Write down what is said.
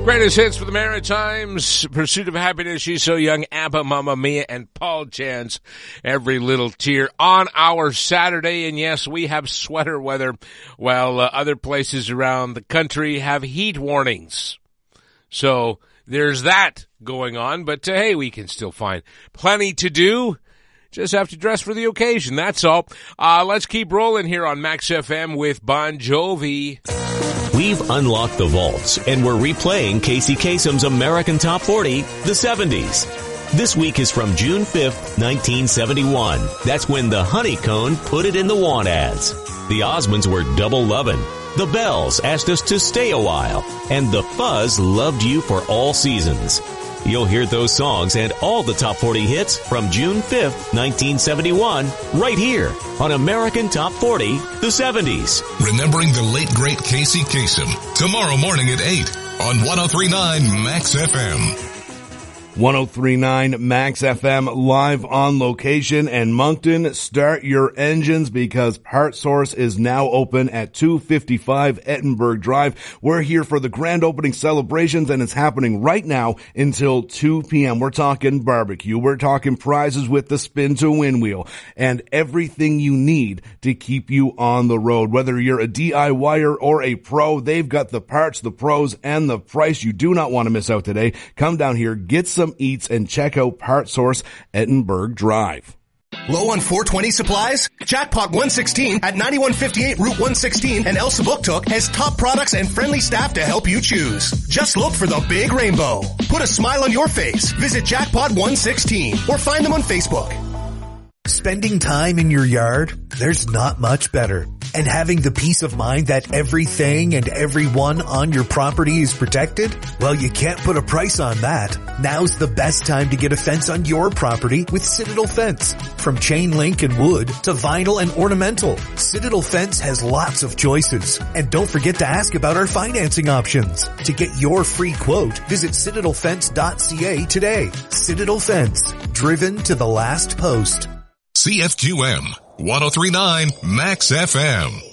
Greatest hits for the Maritimes, Pursuit of Happiness, She's So Young, ABBA, Mamma Mia, and Paul Chance, Every Little Tear on our Saturday. And yes, we have sweater weather while other places around the country have heat warnings. So there's that going on, but hey, we can still find plenty to do. Just have to dress for the occasion, that's all. Let's keep rolling here on Max FM with Bon Jovi. We've unlocked the vaults, and we're replaying Casey Kasem's American Top 40, the 70s. This week is from June 5th, 1971. That's when the Honeycomb put it in the want ads. The Osmonds were double lovin'. The Bells asked us to stay a while. And the Fuzz loved you for all seasons. You'll hear those songs and all the Top 40 hits from June 5th, 1971, right here on American Top 40, the 70s. Remembering the late, great Casey Kasem, tomorrow morning at 8 on 103.9 Max FM. 103.9 Max FM live on location. And Moncton, start your engines because Part Source is now open at 255 Ettenberg Drive. We're here for the grand opening celebrations, and it's happening right now until 2 p.m. We're talking barbecue. We're talking prizes with the spin to win wheel and everything you need to keep you on the road. Whether you're a DIYer or a pro, they've got the parts, the pros, and the price. You do not want to miss out today. Come down here, get some eats, and check out Part Source Ettenberg Drive. Low on 420 supplies? Jackpot 116 at 9158 Route 116 and El Sabuktuk has top products and friendly staff to help you choose. Just look for the big rainbow. Put a smile on your face. Visit Jackpot 116 or find them on Facebook. Spending time in your yard? There's not much better. And having the peace of mind that everything and everyone on your property is protected? Well, you can't put a price on that. Now's the best time to get a fence on your property with Citadel Fence. From chain link and wood to vinyl and ornamental, Citadel Fence has lots of choices. And don't forget to ask about our financing options. To get your free quote, visit citadelfence.ca today. Citadel Fence, driven to the last post. CFQM 103.9 Max FM.